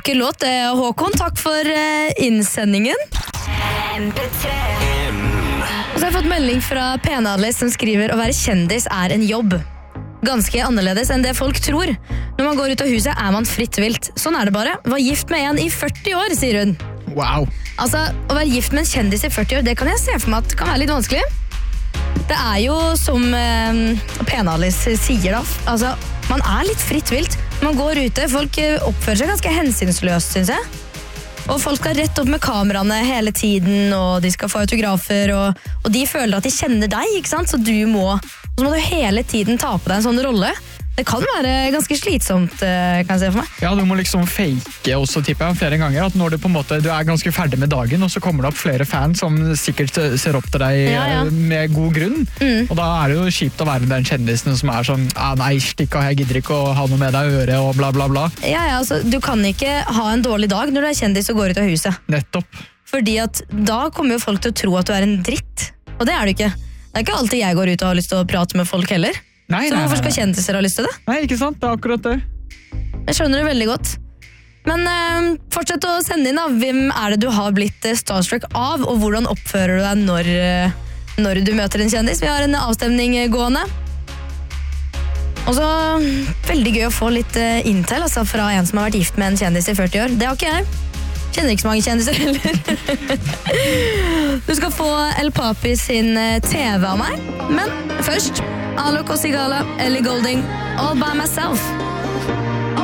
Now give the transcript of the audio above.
Vakker låt, Håkon. Takk for innsendingen. MP3. Og så har jeg fått melding fra Penadlis som skriver: å være kjendis er en jobb. Ganske annerledes enn det folk tror. Når man går ut av huset er man fritt vilt. Sånn er det bare. Var gift med en i 40 år, sier hun. Wow. Altså, å være gift med en kjendis i 40 år, det kan jeg se for meg at det kan være litt vanskelig. Det er jo som Penadlis sier da, altså, man er litt fritt vilt. Man går ute, folk oppfører seg ganske hensynsløst, synes jeg. Og folk skal rett opp med kameraene hele tiden, og de skal få autografer, og de føler at de kjenner deg, ikke sant? Så så må du hele tiden ta på deg en sånn rolle. Det kan være ganske slitsomt, kan jeg se for meg. Ja, du må liksom fake også, tipper jeg, flere ganger. At når du på en måte, du er ganske ferdig med dagen, og så kommer det opp flere fans som sikkert ser opp til deg med god grunn. Og da er det jo kjipt å være den kjendisen som er sånn, nei, stikk av, jeg gidder ikke å ha noe med deg i øret, og bla bla bla. Ja, altså, du kan ikke ha en dårlig dag når du er kjendis og går ut av huset. Nettopp. Fordi at da kommer jo folk til å tro at du er en dritt. Og det er du ikke. Det er ikke alltid jeg går ut og har lyst til å prate med folk heller. Nei, så hvorfor skal kjendiser ha lyst til det? Nei, ikke sant? Det er akkurat det. Jeg skjønner det veldig godt. Men fortsett å sende inn da. Hvem er det du har blitt starstruck av, og hvordan oppfører du deg når du møter en kjendis? Vi har en avstemning gående. Og så veldig gøy å få litt intel altså, fra en som har vært gift med en kjendis i 40 år. Det har ikke jeg. Kjenner ikke så mange kjendiser heller. Du skal få El Papi sin TV av meg. Men først Alok og Sigala, Ellie Goulding, All By Myself.